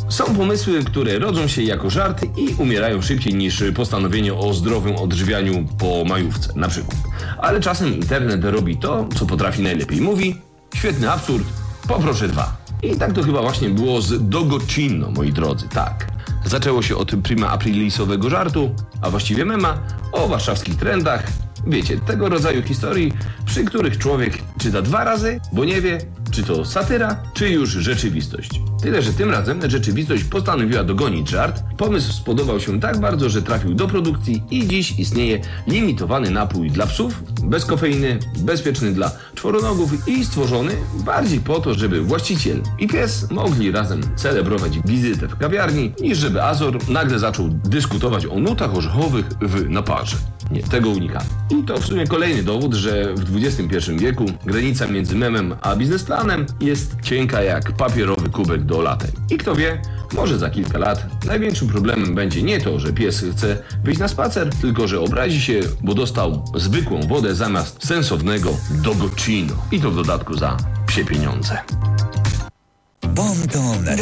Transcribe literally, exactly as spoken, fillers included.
Są pomysły, które rodzą się jako żarty i umierają szybciej niż postanowienie o zdrowym odżywianiu po majówce, na przykład. Ale czasem internet robi to, co potrafi najlepiej. Mówi: świetny absurd, poproszę dwa. I tak to chyba właśnie było z Dogocino, moi drodzy, tak. Zaczęło się od prima aprilisowego żartu, a właściwie mema, o warszawskich trendach. Wiecie, tego rodzaju historii, przy których człowiek czyta dwa razy, bo nie wie, czy to satyra, czy już rzeczywistość. Tyle, że tym razem rzeczywistość postanowiła dogonić żart. Pomysł spodobał się tak bardzo, że trafił do produkcji i dziś istnieje limitowany napój dla psów, bez kofeiny, bezpieczny dla czworonogów i stworzony bardziej po to, żeby właściciel i pies mogli razem celebrować wizytę w kawiarni, niż żeby Azor nagle zaczął dyskutować o nutach orzechowych w naparze. Nie, tego unikamy. I to w sumie kolejny dowód, że w dwudziestym pierwszym wieku granica między memem a biznesplanem jest cienka jak papierowy kubek do latek. I kto wie, może za kilka lat największym problemem będzie nie to, że pies chce wyjść na spacer, tylko że obrazi się, bo dostał zwykłą wodę zamiast sensownego Dogocino. I to w dodatku za psie pieniądze. Bon ton